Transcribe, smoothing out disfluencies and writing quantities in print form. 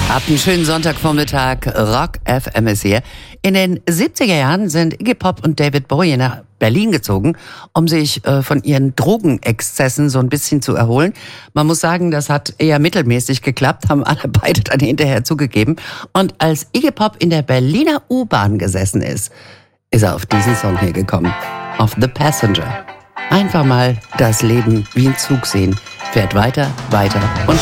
Habt einen schönen Sonntagvormittag. Rock FM ist hier. In den 70er Jahren sind Iggy Pop und David Bowie nach Berlin gezogen, um sich von ihren Drogenexzessen so ein bisschen zu erholen. Man muss sagen, das hat eher mittelmäßig geklappt, haben alle beide dann hinterher zugegeben. Und als Iggy Pop in der Berliner U-Bahn gesessen ist er auf diesen Song hier gekommen. Auf The Passenger. Einfach mal das Leben wie ein Zug sehen. Fährt weiter, weiter und